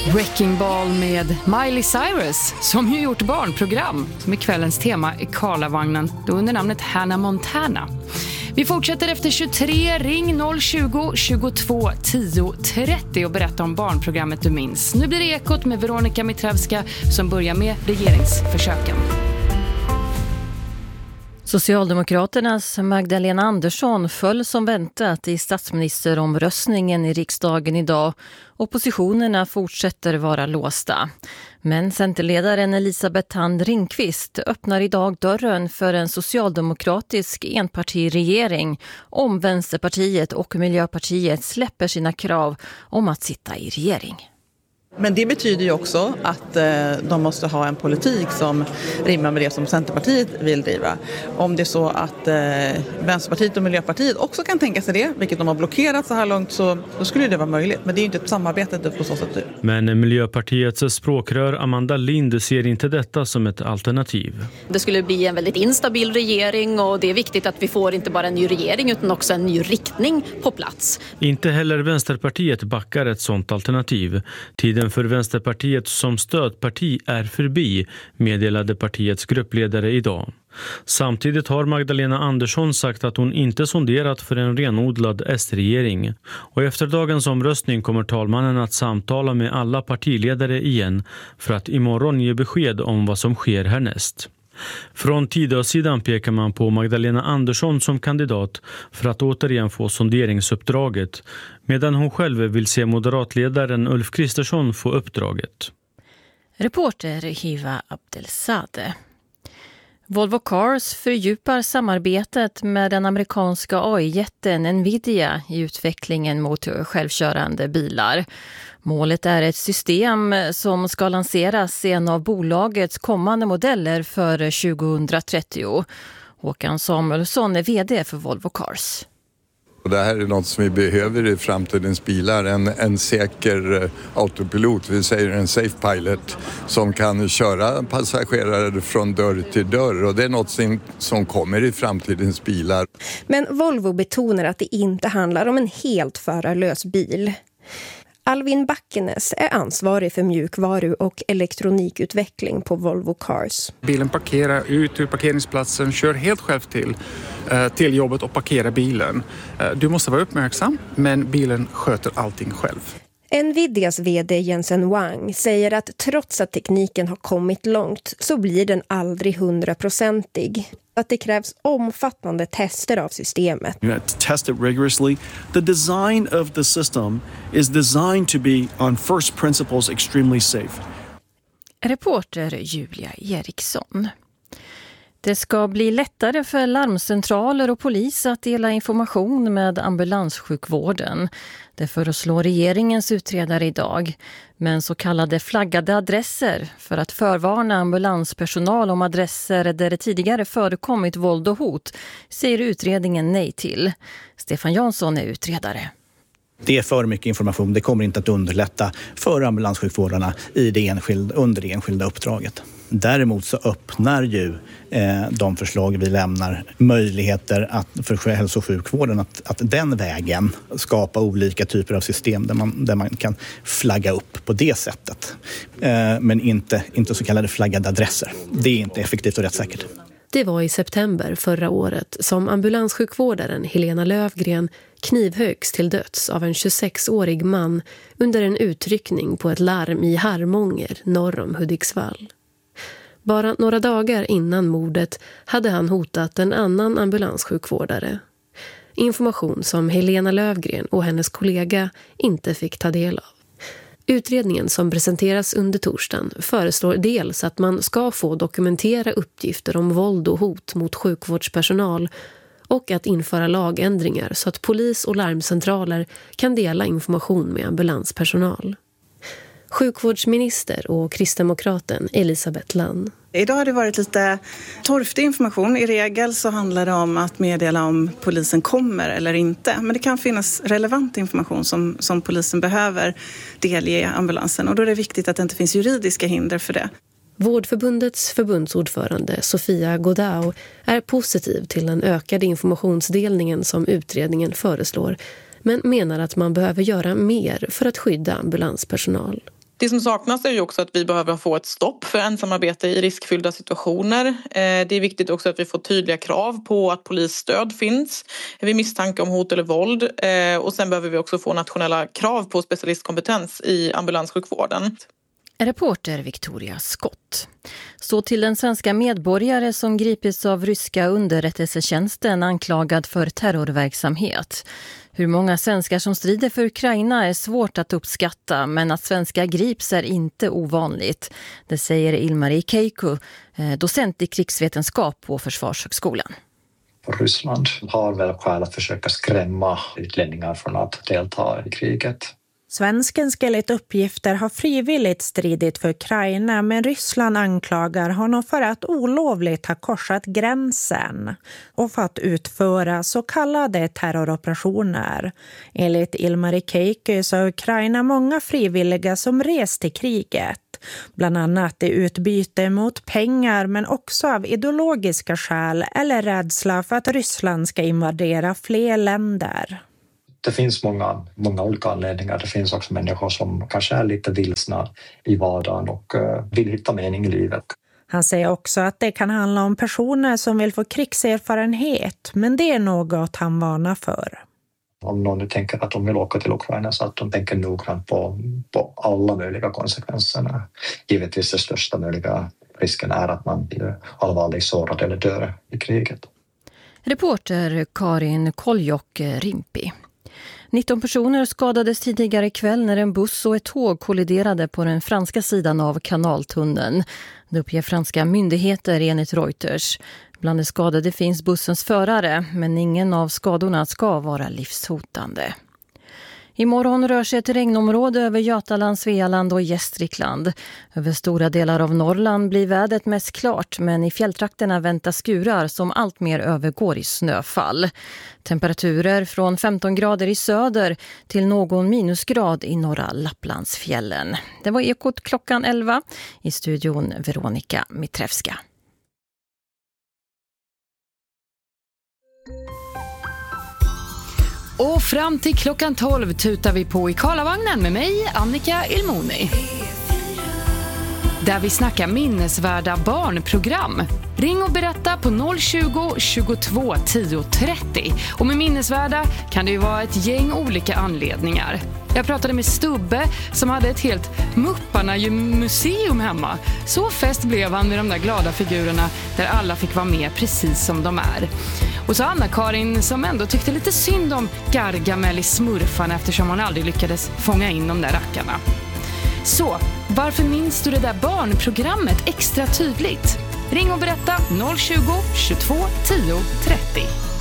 Wrecking Ball med Miley Cyrus, som ju gjort barnprogram som i kvällens tema är Karlavagnen, då under namnet Hannah Montana. Vi fortsätter efter 23, ring 020 22 10 30 och berätta om barnprogrammet du minns. Nu blir det Ekot med Veronica Mitrevska som börjar med regeringsförsöken. Socialdemokraternas Magdalena Andersson föll som väntat i statsministeromröstningen i riksdagen idag. Oppositionerna fortsätter vara låsta. Men centerledaren Elisabeth Thand Ringqvist öppnar idag dörren för en socialdemokratisk enpartiregering om Vänsterpartiet och Miljöpartiet släpper sina krav om att sitta i regering. Men det betyder ju också att de måste ha en politik som rimmar med det som Centerpartiet vill driva. Om det är så att Vänsterpartiet och Miljöpartiet också kan tänka sig det, vilket de har blockerat så här långt, så då skulle det vara möjligt. Men det är ju inte ett samarbete på så sätt. Men Miljöpartiets språkrör Amanda Lind ser inte detta som ett alternativ. Det skulle bli en väldigt instabil regering och det är viktigt att vi får inte bara en ny regering utan också en ny riktning på plats. Inte heller Vänsterpartiet backar ett sådant alternativ. Tiden för Vänsterpartiet som stödparti är förbi, meddelade partiets gruppledare idag. Samtidigt har Magdalena Andersson sagt att hon inte sonderat för en renodlad S-regering. Och efter dagens omröstning kommer talmannen att samtala med alla partiledare igen för att imorgon ge besked om vad som sker härnäst. Från Tidösidan pekar man på Magdalena Andersson som kandidat för att återigen få sonderingsuppdraget, medan hon själv vill se moderatledaren Ulf Kristersson få uppdraget. Reporter Hiva Abdelsade. Volvo Cars fördjupar samarbetet med den amerikanska AI-jätten Nvidia i utvecklingen mot självkörande bilar. Målet är ett system som ska lanseras i en av bolagets kommande modeller för 2030. Håkan Samuelsson är vd för Volvo Cars. Och det här är något som vi behöver i framtidens bilar, en säker autopilot, vi säger en safe pilot, som kan köra passagerare från dörr till dörr, och det är något som kommer i framtidens bilar. Men Volvo betonar att det inte handlar om en helt förarlös bil. Alvin Backenes är ansvarig för mjukvaru- och elektronikutveckling på Volvo Cars. Bilen parkerar ut ur parkeringsplatsen, kör helt själv till jobbet och parkerar bilen. Du måste vara uppmärksam, men bilen sköter allting själv. Nvidias vd Jensen Huang säger att trots att tekniken har kommit långt så blir den aldrig 100%ig. Att det krävs omfattande tester av systemet. You have to test it rigorously. The design of the system is designed to be on first principles extremely safe. Reporter Julia Eriksson. Det ska bli lättare för larmcentraler och polis att dela information med ambulanssjukvården. Det föreslår regeringens utredare idag. Men så kallade flaggade adresser för att förvarna ambulanspersonal om adresser där det tidigare förekommit våld och hot säger utredningen nej till. Stefan Jansson är utredare. Det är för mycket information. Det kommer inte att underlätta för ambulanssjukvårdarna under det enskilda uppdraget. Däremot så öppnar ju de förslag vi lämnar möjligheter för hälso- och sjukvården att den vägen skapa olika typer av system där man kan flagga upp på det sättet. Men inte så kallade flaggade adresser. Det är inte effektivt och rättssäkert. Det var i september förra året som ambulanssjukvårdaren Helena Lövgren knivhöggs till döds av en 26-årig man under en utryckning på ett larm i Harmånger norr om Hudiksvall. Bara några dagar innan mordet hade han hotat en annan ambulanssjukvårdare. Information som Helena Lövgren och hennes kollega inte fick ta del av. Utredningen som presenteras under torsdagen föreslår dels att man ska få dokumentera uppgifter om våld och hot mot sjukvårdspersonal och att införa lagändringar så att polis och larmcentraler kan dela information med ambulanspersonal. Sjukvårdsminister och kristdemokraten Elisabeth Lann. Idag har det varit lite torftig information. I regel så handlar det om att meddela om polisen kommer eller inte. Men det kan finnas relevant information som polisen behöver delge ambulansen. Och då är det viktigt att det inte finns juridiska hinder för det. Vårdförbundets förbundsordförande Sofia Godau är positiv till den ökade informationsdelningen som utredningen föreslår, men menar att man behöver göra mer för att skydda ambulanspersonal. Det som saknas är ju också att vi behöver få ett stopp för ensamarbete i riskfyllda situationer. Det är viktigt också att vi får tydliga krav på att polisstöd finns vid misstanke om hot eller våld. Och sen behöver vi också få nationella krav på specialistkompetens i ambulanssjukvården. Reporter Victoria Scott. Så till den svenska medborgare som gripits av ryska underrättelsetjänsten anklagad för terrorverksamhet. Hur många svenskar som strider för Ukraina är svårt att uppskatta, men att svenskar grips är inte ovanligt. Det säger Ilmari Keikku, docent i krigsvetenskap på Försvarshögskolan. Ryssland har väl skäl att försöka skrämma utlänningar från att delta i kriget. Svensken ska enligt uppgifter ha frivilligt stridit för Ukraina, men Ryssland anklagar honom för att olovligt ha korsat gränsen och för att utföra så kallade terroroperationer. Enligt Ilmari Keikku så har Ukraina många frivilliga som rest till kriget. Bland annat i utbyte mot pengar, men också av ideologiska skäl eller rädsla för att Ryssland ska invadera fler länder. Det finns många olika anledningar. Det finns också människor som kanske är lite vilsna i vardagen och vill hitta mening i livet. Han säger också att det kan handla om personer som vill få krigserfarenhet, men det är något han varnar för. Om någon tänker att de vill åka till Ukraina så att de tänker noggrant på alla möjliga konsekvenserna. Givetvis den största möjliga risken är att man blir allvarligt sårad eller dör i kriget. Reporter Karin Koljok-Rimpi. 19 personer skadades tidigare kväll när en buss och ett tåg kolliderade på den franska sidan av kanaltunneln. Det uppger franska myndigheter enligt Reuters. Bland de skadade finns bussens förare, men ingen av skadorna ska vara livshotande. Imorgon rör sig ett regnområde över Götaland, Svealand och Gästrikland. Över stora delar av Norrland blir vädret mest klart, men i fjälltrakterna väntas skurar som allt mer övergår i snöfall. Temperaturer från 15 grader i söder till någon minusgrad i norra Lapplandsfjällen. Det var Ekot klockan 11. I studion Veronika Mitrevska. Och fram till klockan 12 tutar vi på i Karlavagnen med mig, Annika Ilmoni. Där vi snackar minnesvärda barnprogram. Ring och berätta på 020 22 10 30. Och med minnesvärda kan det ju vara ett gäng olika anledningar. Jag pratade med Stubbe som hade ett helt Mupparna-museum hemma. Så fest blev han med de där glada figurerna där alla fick vara med precis som de är. Och så Anna-Karin som ändå tyckte lite synd om Gargamel i Smurfarna eftersom hon aldrig lyckades fånga in de där rackarna. Så, varför minns du det där barnprogrammet extra tydligt? Ring och berätta 020 22 10 30.